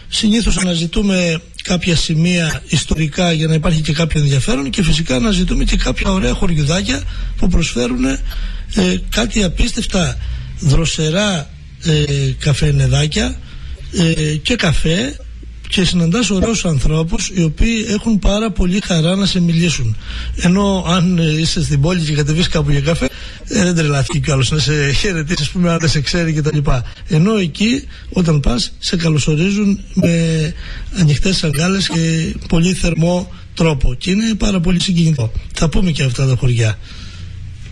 συνήθως αναζητούμε κάποια σημεία ιστορικά για να υπάρχει και κάποιο ενδιαφέρον, και φυσικά αναζητούμε και κάποια ωραία χωριουδάκια που προσφέρουν κάτι απίστευτα δροσερά καφενεδάκια και καφέ, και συναντάς ωραίους ανθρώπους οι οποίοι έχουν πάρα πολύ χαρά να σε μιλήσουν. Ενώ αν είσαι στην πόλη και κατεβείς κάπου για καφέ, δεν τρελάθηκε κι άλλος να σε χαιρετήσει, ας πούμε, αν δεν σε ξέρει κτλ. Ενώ εκεί όταν πας σε καλωσορίζουν με ανοιχτές αγκάλες και πολύ θερμό τρόπο, και είναι πάρα πολύ συγκινητικό. Θα πούμε και αυτά τα χωριά.